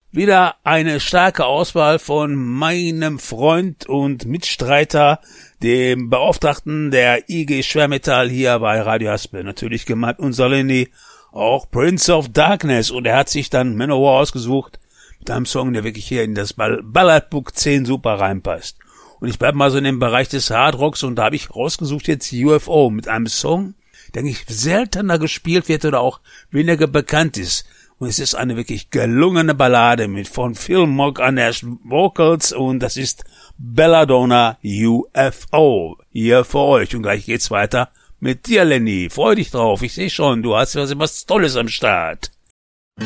Wieder eine starke Auswahl von meinem Freund und Mitstreiter, dem Beauftragten der IG Schwermetall hier bei Radio Haspel. Natürlich gemeint unser Lenny, auch Prince of Darkness. Und er hat sich dann Manowar ausgesucht mit einem Song, der wirklich hier in das Balladbook 10 super reinpasst. Und ich bleibe mal so in dem Bereich des Hardrocks und da habe ich rausgesucht jetzt UFO mit einem Song, der eigentlich seltener gespielt wird oder auch weniger bekannt ist. Und es ist eine wirklich gelungene Ballade von Phil Mogg an der Vocals und das ist Belladonna UFO. Hier für euch. Und gleich geht's weiter mit dir, Lenny. Freu dich drauf. Ich sehe schon, du hast was Tolles am Start.